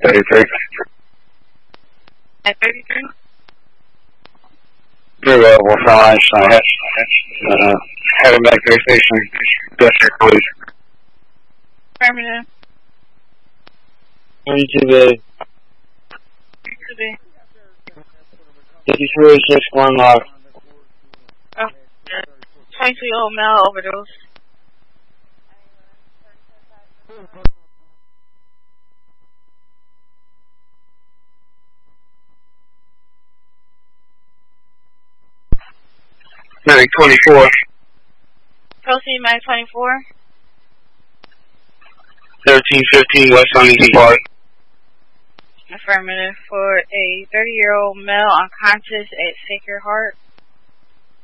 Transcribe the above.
33. At 33? Very well, we'll fine. Heading back to the station. District Police. Affirmative. 22 big. 5361 lock. 22-year-old male overdose. Medic 24. Proceed, Medic 24. 1315 West Huntington Park. Affirmative. For a 30-year-old male unconscious at Sacred Heart.